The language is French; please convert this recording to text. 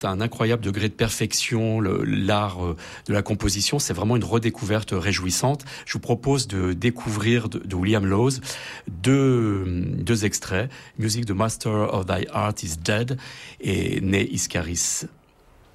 un incroyable degré de perfection, l'art de la composition, c'est vraiment une redécouverte réjouissante. Je vous propose de découvrir de William Lowes deux extraits. Music, The Master of Thy Art is Dead et Ne Iscaris.